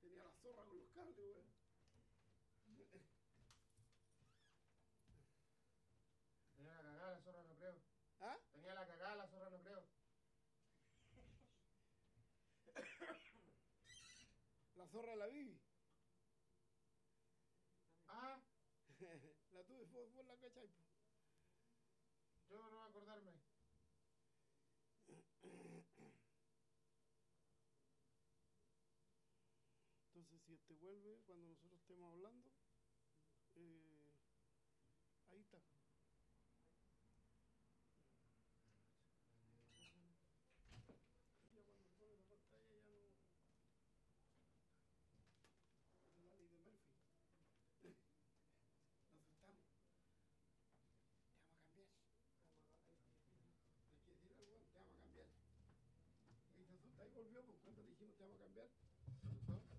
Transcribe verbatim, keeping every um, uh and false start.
Tenía la zorra con los cables, weón. Tenía la cagada la zorra, no creo. ¿Ah? Tenía la cagada la zorra, no creo. La zorra la vi. Ah, La tuve, vos, vos la cachai, po. yo no voy a acordarme. Entonces, si este vuelve cuando nosotros estemos hablando, eh, ahí está.